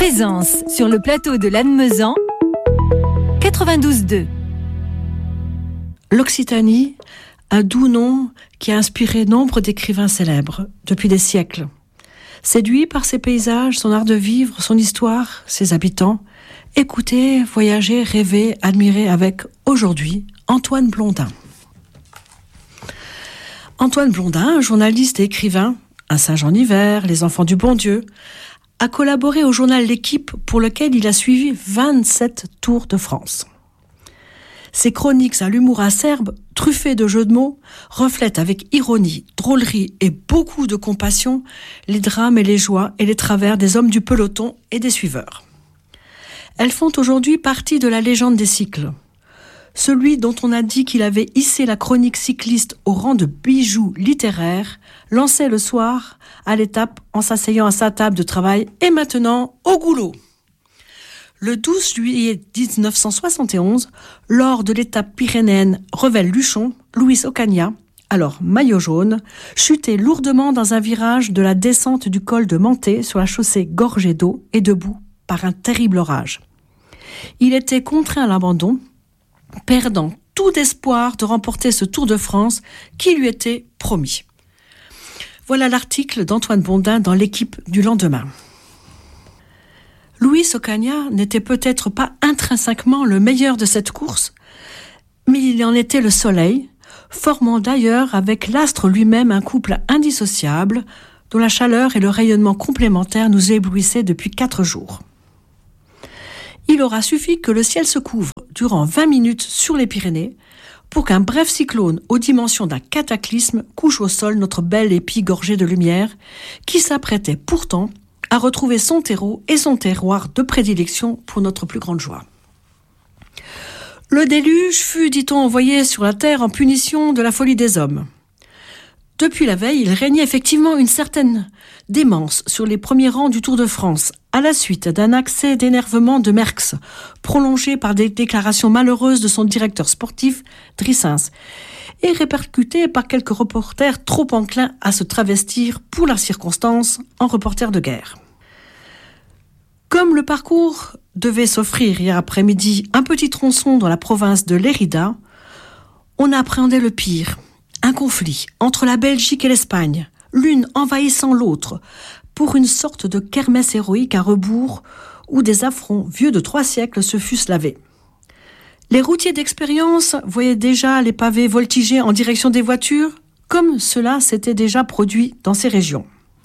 Présence sur le plateau de Lannemezan, 92.2. L'Occitanie, un doux nom qui a inspiré nombre d'écrivains célèbres depuis des siècles. Séduit par ses paysages, son art de vivre, son histoire, ses habitants, écoutez, voyagez, rêvez, admirez avec, aujourd'hui, Antoine Blondin. Antoine Blondin, journaliste et écrivain, à Saint-Jean-d'Hiver, Les Enfants du Bon Dieu, a collaboré au journal L'Équipe pour lequel il a suivi 27 Tours de France. Ses chroniques à l'humour acerbe, truffées de jeux de mots, reflètent avec ironie, drôlerie et beaucoup de compassion les drames et les joies et les travers des hommes du peloton et des suiveurs. Elles font aujourd'hui partie de la légende des cycles. Celui dont on a dit qu'il avait hissé la chronique cycliste au rang de bijou littéraire, lançait le soir à l'étape en s'asseyant à sa table de travail et maintenant au goulot. Le 12 juillet 1971, lors de l'étape pyrénéenne Revel-Luchon, Luis Ocaña, alors maillot jaune, chutait lourdement dans un virage de la descente du col de Manté sur la chaussée gorgée d'eau et debout par un terrible orage. Il était contraint à l'abandon, perdant tout espoir de remporter ce Tour de France qui lui était promis. Voilà l'article d'Antoine Blondin dans L'Équipe du lendemain. Luis Ocaña n'était peut-être pas intrinsèquement le meilleur de cette course, mais il en était le soleil, formant d'ailleurs avec l'astre lui-même un couple indissociable, dont la chaleur et le rayonnement complémentaires nous éblouissaient depuis 4 jours. Il aura suffi que le ciel se couvre durant 20 minutes sur les Pyrénées pour qu'un bref cyclone aux dimensions d'un cataclysme couche au sol notre belle épi gorgée de lumière qui s'apprêtait pourtant à retrouver son terreau et son terroir de prédilection pour notre plus grande joie. Le déluge fut, dit-on, envoyé sur la terre en punition de la folie des hommes. Depuis la veille, il régnait effectivement une certaine démence sur les premiers rangs du Tour de France, à la suite d'un accès d'énervement de Merckx, prolongé par des déclarations malheureuses de son directeur sportif, Drissens, et répercuté par quelques reporters trop enclins à se travestir pour la circonstance en reporters de guerre. Comme le parcours devait s'offrir hier après-midi un petit tronçon dans la province de Lérida, on appréhendait le pire. Un conflit entre la Belgique et l'Espagne, l'une envahissant l'autre, pour une sorte de kermesse héroïque à rebours où des affronts vieux de 3 siècles se fussent lavés. Les routiers d'expérience voyaient déjà les pavés voltiger en direction des voitures, comme cela s'était déjà produit dans ces régions.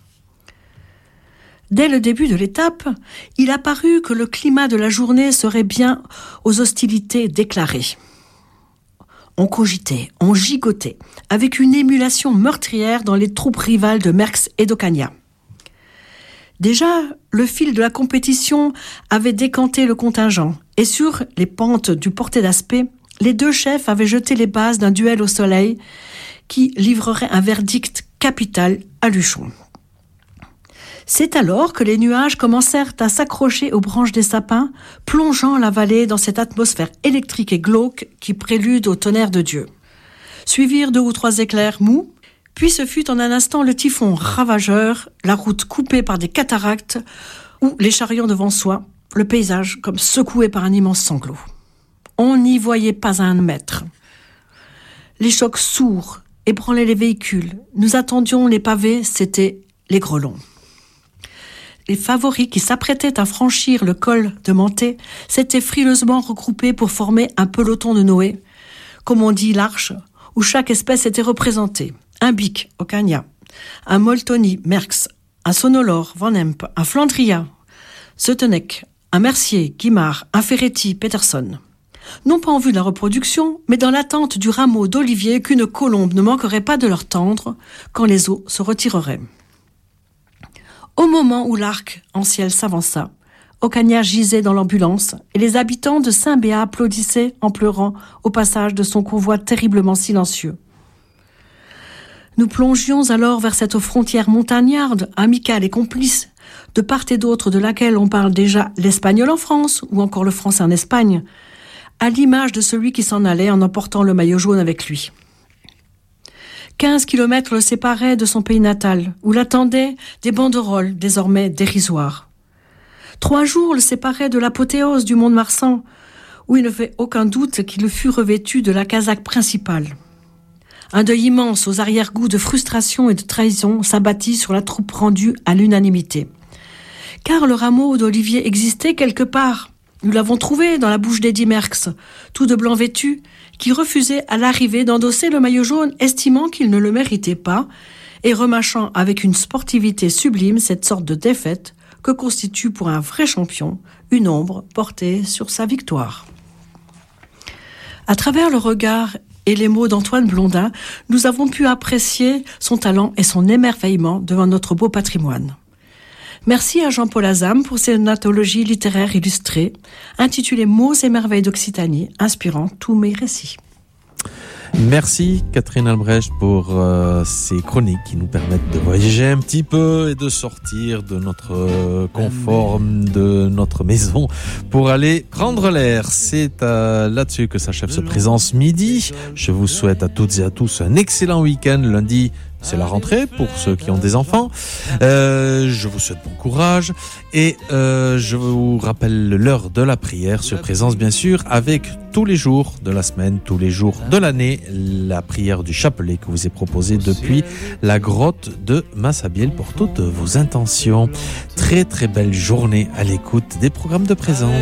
Dès le début de l'étape, il apparut que le climat de la journée serait bien aux hostilités déclarées. On cogitait, on gigotait, avec une émulation meurtrière dans les troupes rivales de Merckx et d'Ocaña. Déjà, le fil de la compétition avait décanté le contingent, et sur les pentes du Portet d'Aspet, les 2 chefs avaient jeté les bases d'un duel au soleil qui livrerait un verdict capital à Luchon. C'est alors que les nuages commencèrent à s'accrocher aux branches des sapins, plongeant la vallée dans cette atmosphère électrique et glauque qui prélude au tonnerre de Dieu. Suivirent 2 ou 3 éclairs mous, puis ce fut en un instant le typhon ravageur, la route coupée par des cataractes, ou les chariots devant soi, le paysage comme secoué par un immense sanglot. On n'y voyait pas un mètre. Les chocs sourds ébranlaient les véhicules. Nous attendions les pavés, c'étaient les grelons. Les favoris qui s'apprêtaient à franchir le col de Manté s'étaient frileusement regroupés pour former un peloton de Noé, comme on dit l'arche, où chaque espèce était représentée. Un Bic, Ocaña, un Moltoni, Merckx, un Sonolor, Van Emp, un Flandria, Zeuteneck, un Mercier, Guimard, un Ferretti, Peterson. Non pas en vue de la reproduction, mais dans l'attente du rameau d'olivier qu'une colombe ne manquerait pas de leur tendre quand les eaux se retireraient. Au moment où l'arc en ciel s'avança, Ocaña gisait dans l'ambulance et les habitants de Saint-Béat applaudissaient en pleurant au passage de son convoi terriblement silencieux. Nous plongions alors vers cette frontière montagnarde, amicale et complice, de part et d'autre de laquelle on parle déjà l'espagnol en France ou encore le français en Espagne, à l'image de celui qui s'en allait en emportant le maillot jaune avec lui. 15 kilomètres le séparaient de son pays natal, où l'attendaient des banderoles désormais dérisoires. 3 jours le séparaient de l'apothéose du Mont-de-Marsan, où il ne fait aucun doute qu'il fut revêtu de la casaque principale. Un deuil immense aux arrière-goûts de frustration et de trahison s'abattit sur la troupe rendue à l'unanimité. Car le rameau d'olivier existait quelque part. Nous l'avons trouvé dans la bouche d'Eddy Merckx, tout de blanc vêtu, qui refusait à l'arrivée d'endosser le maillot jaune, estimant qu'il ne le méritait pas, et remâchant avec une sportivité sublime cette sorte de défaite que constitue pour un vrai champion une ombre portée sur sa victoire. À travers le regard et les mots d'Antoine Blondin, nous avons pu apprécier son talent et son émerveillement devant notre beau patrimoine. Merci à Jean-Paul Azam pour son anthologie littéraire illustrée, intitulée Mots et merveilles d'Occitanie, inspirant tous mes récits. Merci Catherine Albrecht pour ces chroniques qui nous permettent de voyager un petit peu et de sortir de notre confort, de notre maison pour aller prendre l'air. C'est là-dessus que s'achève ce Présence Midi. Je vous souhaite à toutes et à tous un excellent week-end. Lundi, c'est la rentrée pour ceux qui ont des enfants. Je vous souhaite bon courage et je vous rappelle l'heure de la prière sur Présence, bien sûr, avec tous les jours de la semaine, tous les jours de l'année, la prière du chapelet que vous est proposée depuis la grotte de Massabielle pour toutes vos intentions. Très très belle journée à l'écoute des programmes de Présence.